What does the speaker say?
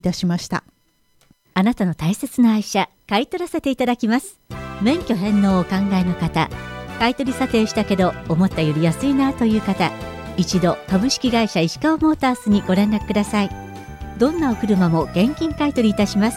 たしました。 あなたの大切な愛車、買い取らせていただきます。免許返納をお考えの方、買い取り査定したけど思ったより安いなという方、一度株式会社石川モータースにご連絡ください。どんなお車も現金買い取りいたします。